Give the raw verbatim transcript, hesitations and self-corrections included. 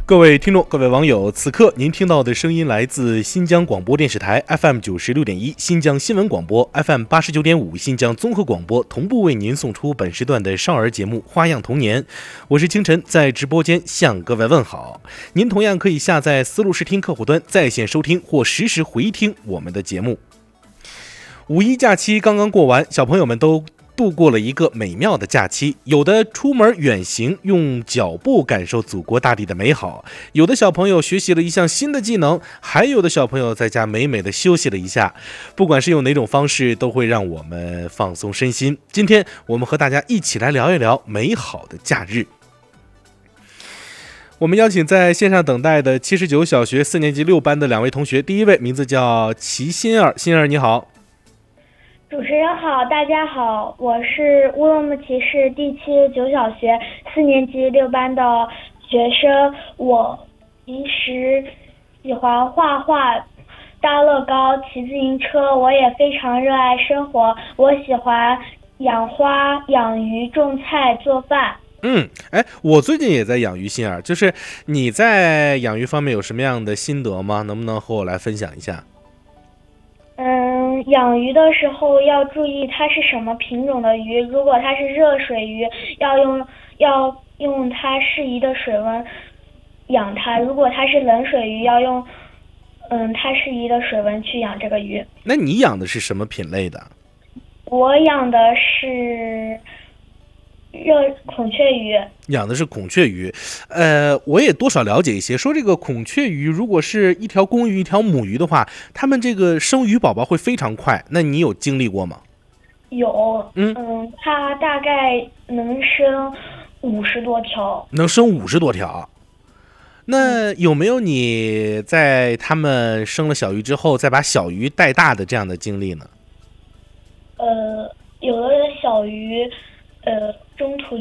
各位听众，各位网友，此刻您听到的声音来自新疆广播电视台 F M 九十六点一，新疆新闻广播 F M 八十九点五，新疆综合广播同步为您送出本时段的少儿节目《花样童年》。我是清晨，在直播间向各位问好。您同样可以下载思路视听客户端在线收听或实时回听我们的节目。五一假期刚刚过完，小朋友们都度过了一个美妙的假期，有的出门远行，用脚步感受祖国大地的美好；有的小朋友学习了一项新的技能，还有的小朋友在家美美的休息了一下。不管是用哪种方式，都会让我们放松身心。今天我们和大家一起来聊一聊美好的假日。我们邀请在线上等待的七十九小学四年级六班的两位同学，第一位名字叫齐心儿，心儿你好。 主持人好，大家好，我是乌鲁木齐市第七十九小学四年级六班的学生。我平时喜欢画画、搭乐高、骑自行车，我也非常热爱生活。我喜欢养花、养鱼、种菜、做饭。 嗯，哎，我最近也在养鱼，心儿，就是你在养鱼方面有什么样的心得吗？能不能和我来分享一下？ 嗯，养鱼的时候要注意它是什么品种的鱼。如果它是热水鱼，要用要用它适宜的水温养它；如果它是冷水鱼，要用嗯它适宜的水温去养这个鱼。 那你养的是什么品类的？ 我养的是热孔雀鱼。 养的是孔雀鱼，呃，我也多少了解一些。说这个孔雀鱼，如果是一条公鱼一条母鱼的话，它们这个生鱼宝宝会非常快。那你有经历过吗？ 有， 嗯嗯，它大概能生五十多条。 能生五十多条。那有没有你在它们生了小鱼之后，再把小鱼带大的这样的经历呢？ 呃，有的小鱼，呃，中途